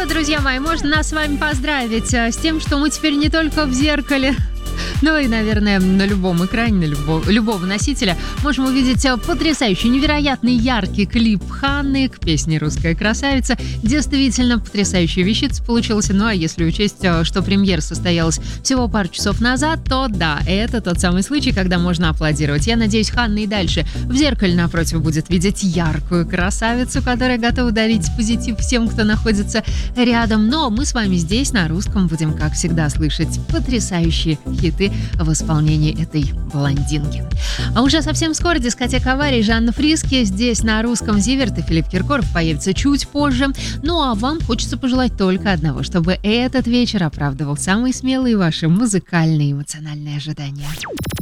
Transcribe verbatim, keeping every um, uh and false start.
что, друзья мои, можно нас с вами поздравить а, с тем, что мы теперь не только в зеркале, ну и, наверное, на любом экране, на любого, любого носителя можем увидеть потрясающий, невероятный яркий клип Ханны к песне «Русская красавица». Действительно потрясающая вещица получилась. Ну а если учесть, что премьера состоялась всего пару часов назад, то да, это тот самый случай, когда можно аплодировать. Я надеюсь, Ханна и дальше в зеркале напротив будет видеть яркую красавицу, которая готова дарить позитив всем, кто находится рядом. Но мы с вами здесь на русском будем, как всегда, слышать потрясающие хиты в исполнении этой блондинки. А уже совсем скоро дискотека аварии Жанна Фриске. Здесь на русском Зиверт и Филипп Киркоров появится чуть позже. Ну а вам хочется пожелать только одного, чтобы этот вечер оправдывал самые смелые ваши музыкальные и эмоциональные ожидания.